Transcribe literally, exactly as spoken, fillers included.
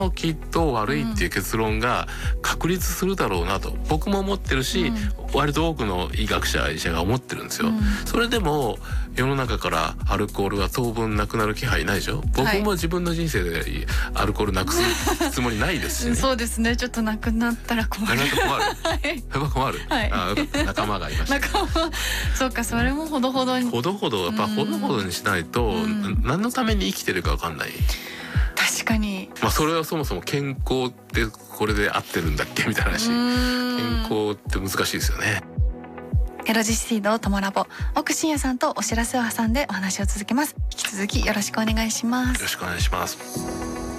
きっと悪いっていう結論が確立するだろうなと僕も思ってるし、うん、割と多くの医学者医者が思ってるんですよ、うん、それでも世の中からアルコールが当分なくなる気配ないでしょ。僕も自分の人生でアルコールなくすつもりないですし、ね、 そうですね。ちょっとなくなったら困る。 なくなったら困る、はい、やっぱ困る、はい、あよかった仲間がいました、ね、 仲間そうか、それもほどほどにほどほどやっぱほどほどにしないと、うん、何のために生きてるか分かんない。 確かに、 まあ、それはそもそも健康ってこれで合ってるんだっけみたいな話。健康って難しいですよね。 エロジシードトモラボ、奥信也さんとお知らせを挟んでお話を続けます。引き続きよろしくお願いします。 よろしくお願いします。